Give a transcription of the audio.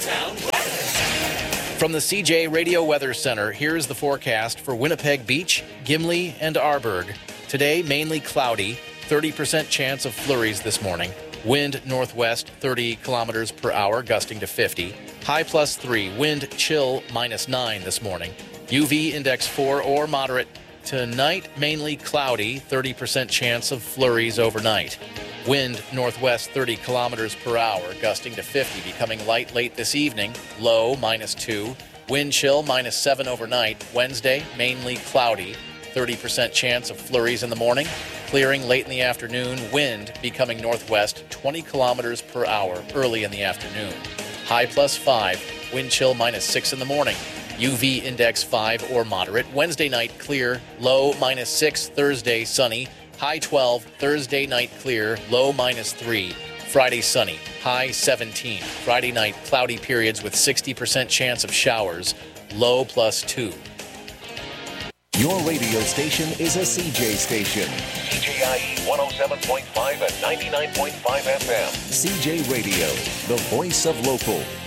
From the CJ Radio Weather Center, here's the forecast for Winnipeg Beach, Gimli, and Arborg. Today, mainly cloudy, 30% chance of flurries this morning. Wind northwest, 30 kilometers per hour, gusting to 50. High +3, wind chill -9 this morning. UV index 4 or moderate. Tonight, mainly cloudy, 30% chance of flurries overnight. Wind northwest 30 kilometers per hour, gusting to 50, becoming light late this evening, low -2. Wind chill -7 overnight. Wednesday, mainly cloudy, 30% chance of flurries in the morning. Clearing late in the afternoon, wind becoming northwest 20 kilometers per hour early in the afternoon. High +5, wind chill -6 in the morning. UV index 5 or moderate. Wednesday night clear, low -6. Thursday sunny. High 12, Thursday night clear, low -3. Friday sunny, high 17. Friday night cloudy periods with 60% chance of showers, low +2. Your radio station is a CJ station. CJIE 107.5 and 99.5 FM. CJ Radio, the voice of local.